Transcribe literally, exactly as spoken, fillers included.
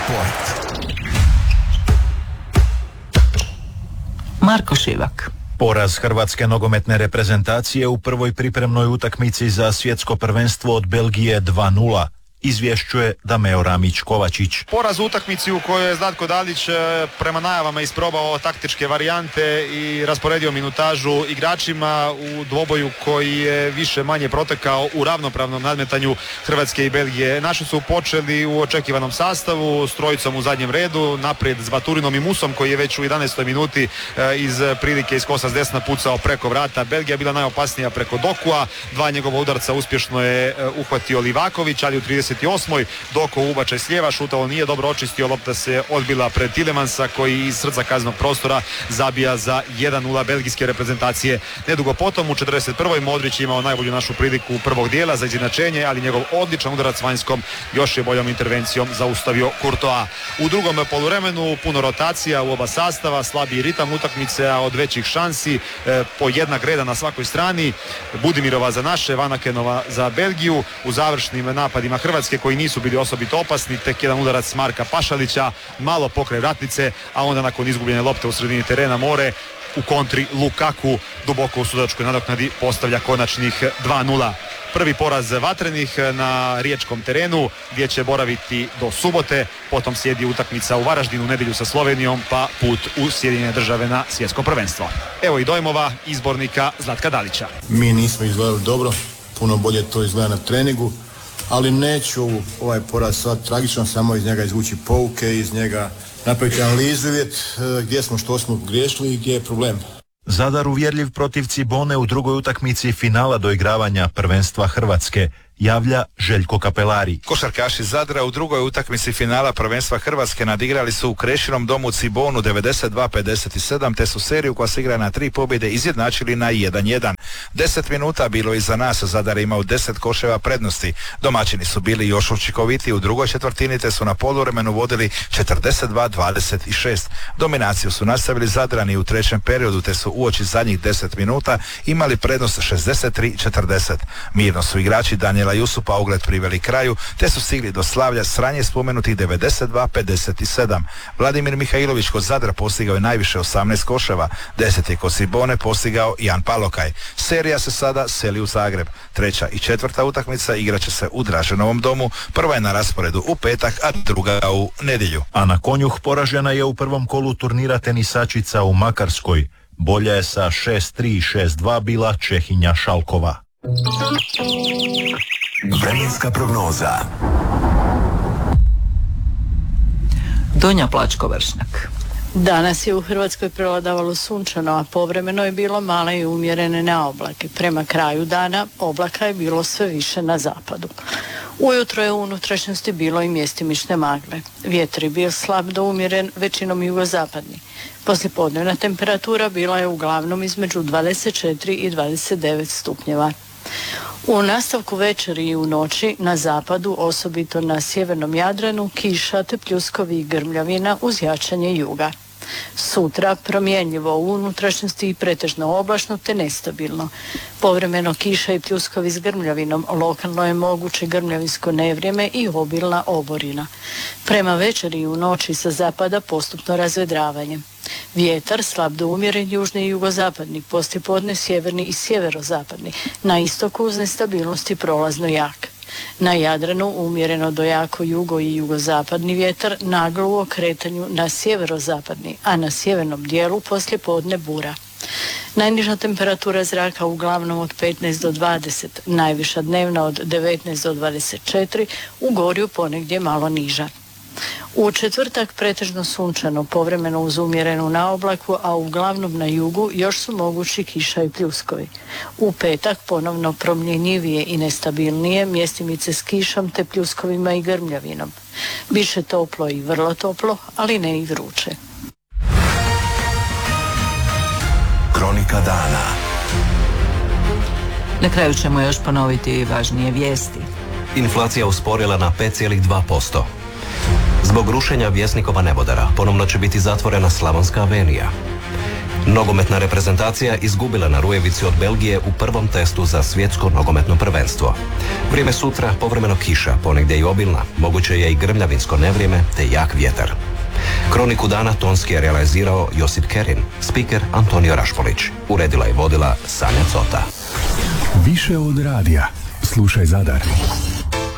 sport. Marko Šivak. Poraz hrvatske nogometne reprezentacije u prvoj pripremnoj utakmici za svjetsko prvenstvo od Belgije dva nula. Izvješćuje Dameo Ramić-Kovačić. Poraz u utakmici u kojoj je Zlatko Dalić prema najavama isprobao taktičke varijante i rasporedio minutažu igračima u dvoboju koji je više manje protekao u ravnopravnom nadmetanju Hrvatske i Belgije. Naši su počeli u očekivanom sastavu s trojicom u zadnjem redu, naprijed s Baturinom i Musom koji je već u jedanaestoj minuti iz prilike iz kosa s desna pucao preko vrata. Belgija bila najopasnija preko Dokua, dva njegova udarca uspješno je uhvatio Livaković, ali u trideset osmoj Doko ubačaj s lijeva, šutalo nije dobro očistio, lopta se odbila pred Tilemansa koji iz srca kaznenog prostora zabija za jedan nula belgijske reprezentacije. Nedugo potom u četrdeset prvoj Modrić je imao najbolju našu priliku prvog dijela za izjednačenje, ali njegov odličan udarac vanjskom još je boljom intervencijom zaustavio Courtois. U drugom poluvremenu puno rotacija u oba sastava, slabiji ritam utakmice, a od većih šansi e, po jednak reda na svakoj strani. Budimirova za naše, Vanakenova za Belgiju. U završnim napadima Hrvatske koji nisu bili osobito opasni, tek jedan udarac Marka Pašalića, malo pokraj vratnice, a onda nakon izgubljene lopte u sredini terena More u kontri Lukaku duboko u sudačkoj nadoknadi postavlja konačnih dva nula. Prvi poraz vatrenih na riječkom terenu gdje će boraviti do subote, potom slijedi utakmica u Varaždinu u nedjelju sa Slovenijom, pa put u Sjedinjene Države na svjetsko prvenstvo. Evo i dojmova izbornika Zlatka Dalića. Mi nismo izgledali dobro, puno bolje to izgleda na treningu, ali neću ovaj poraz sad tragično, samo iz njega izvući pouke, iz njega napraviti analizu i vidjeti gdje smo, što smo griješili i gdje je problem. Zadar uvjerljiv protiv Cibone u drugoj utakmici finala doigravanja prvenstva Hrvatske, javlja Željko Kapelari. Košarkaši Zadra u drugoj utakmici finala prvenstva Hrvatske nadigrali su u Krešinom domu Cibonu devedeset dva pedeset sedam, te su seriju koja se igra na tri pobjede izjednačili na jedan jedan. Deset minuta bilo iza nas, Zadar je imao deset koševa prednosti. Domaćini su bili još učinkovitiji u drugoj četvrtini, te su na poluvremenu vodili četrdeset dva dvadeset šest. Dominaciju su nastavili Zadrani u trećem periodu, te su uoči zadnjih deset minuta imali prednost šezdeset tri četrdeset. Mirno su igrači Danijela Jusupa ogled priveli kraju, te su stigli do slavlja s ranije spomenutih devedeset dva pedeset sedam. Vladimir Mihajlović kod Zadra postigao je najviše osamnaest koševa, deset je kod Cibone postigao Jan Palokaj. Serija se sada seli u Zagreb. Treća i četvrta utakmica igraće se u Draženovom domu, prva je na rasporedu u petak, a druga u nedjelju. Ana Konjuh poražena je u prvom kolu turnira tenisačica u Makarskoj. Bolja je sa šest tri i šest dva bila Čehinja Šalkova. Vremenska prognoza. Donja Plačko-Vršnjak. Danas je u Hrvatskoj prevladavalo sunčano, a povremeno je bilo male i umjerene naoblake. Prema kraju dana oblaka je bilo sve više na zapadu. Ujutro je u unutrašnjosti bilo i mjestimične magle. Vjetar je bio slab do umjeren, većinom jugozapadni. Poslijepodnevna temperatura bila je uglavnom između dvadeset četiri i dvadeset devet stupnjeva. U nastavku večeri i u noći na zapadu, osobito na sjevernom Jadranu, kiša te pljuskovi i grmljavina uz jačanje juga. Sutra promjenjivo u unutrašnjosti i pretežno oblačno te nestabilno. Povremeno kiša i pljuskovi s grmljavinom, lokalno je moguće grmljavinsko nevrijeme i obilna oborina. Prema večeri i u noći sa zapada postupno razvedravanje. Vjetar slab do umjeren južni i jugozapadni, poslijepodne sjeverni i sjeverozapadni, na istoku uz nestabilnosti prolazno jak. Na Jadranu umjereno do jako jugo i jugozapadni vjetar, naglo u okretanju na sjeverozapadni, a na sjevernom dijelu poslijepodne bura. Najniža temperatura zraka uglavnom od petnaest do dvadeset, najviša dnevna od devetnaest do dvadeset četiri, u Gorju ponegdje malo niža. U četvrtak pretežno sunčano, povremeno uz umjerenu naoblaku, a uglavnom na jugu još su mogući kiša i pljuskovi. U petak ponovno promjenjivije i nestabilnije, mjestimice s kišom te pljuskovima i grmljavinom. Biše toplo i vrlo toplo, ali ne i vruće. Kronika dana. Na kraju ćemo još ponoviti važnije vijesti. Inflacija usporila na pet zarez dva posto. Zbog rušenja Vjesnikova nebodera ponovno će biti zatvorena Slavonska avenija. Nogometna reprezentacija izgubila na Rujevici od Belgije u prvom testu za svjetsko nogometno prvenstvo. Vrijeme sutra povremeno kiša, ponegdje i obilna, moguće je i grmljavinsko nevrijeme te jak vjetar. Kroniku dana tonski je realizirao Josip Kerin, spiker Antonio Rašpolić. Uredila i vodila Sanja Cota. Više od radija. Slušaj Zadar.